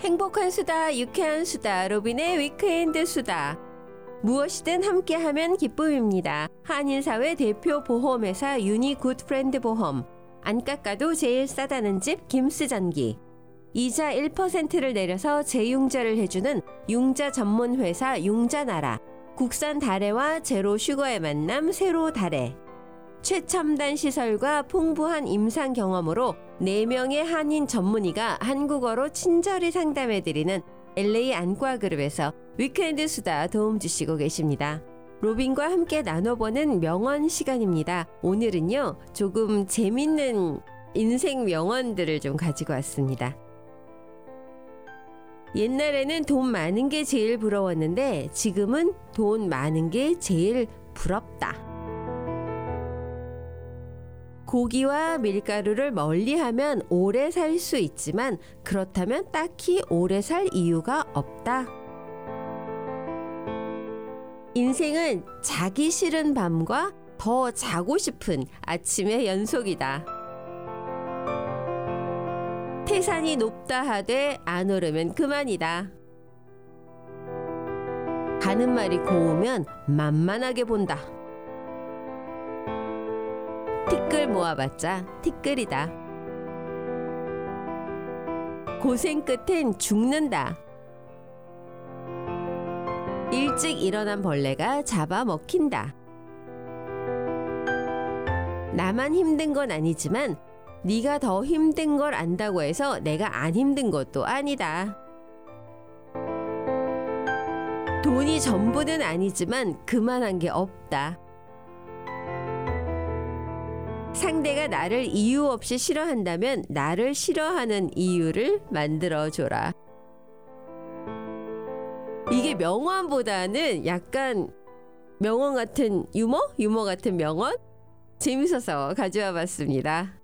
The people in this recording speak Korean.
행복한 수다, 유쾌한 수다, 로빈의 위크엔드 수다. 무엇이든 함께하면 기쁨입니다. 한인사회 대표 보험회사 유니굿프렌드 보험. 안 깎아도 제일 싸다는 집 김스전기. 이자 1%를 내려서 재융자를 해주는 융자 전문 회사 융자나라. 국산 다래와 제로 슈거의 만남 세로 다래. 최첨단 시설과 풍부한 임상 경험으로 4명의 한인 전문의가 한국어로 친절히 상담해드리는 LA 안과그룹에서 위크엔드 수다 도움 주시고 계십니다. 로빈과 함께 나눠보는 명언 시간입니다. 오늘은요, 조금 재밌는 인생 명언들을 좀 가지고 왔습니다. 옛날에는 돈 많은 게 제일 부러웠는데 지금은 돈 많은 게 제일 부럽다. 고기와 밀가루를 멀리하면 오래 살 수 있지만 그렇다면 딱히 오래 살 이유가 없다. 인생은 자기 싫은 밤과 더 자고 싶은 아침의 연속이다. 태산이 높다 하되 안 오르면 그만이다. 가는 말이 고우면 만만하게 본다. 티끌 모아봤자 티끌이다. 고생 끝엔 죽는다. 일찍 일어난 벌레가 잡아먹힌다. 나만 힘든 건 아니지만 네가 더 힘든 걸 안다고 해서 내가 안 힘든 것도 아니다. 돈이 전부는 아니지만 그만한 게 없다. 상대가 나를 이유 없이 싫어한다면 나를 싫어하는 이유를 만들어줘라. 이게 명언보다는 약간 명언 같은 유머 같은 명언? 재밌어서 가져와 봤습니다.